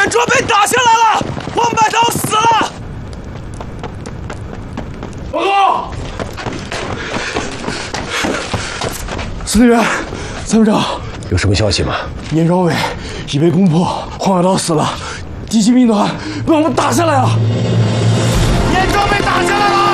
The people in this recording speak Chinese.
燕庄被打下来了，王百韬死了。报告，司令员，参谋长， 有什么消息吗？ 燕庄尾已被攻破，黄百韬死了，敌骑兵团被我们打下来了。燕庄被打下来了。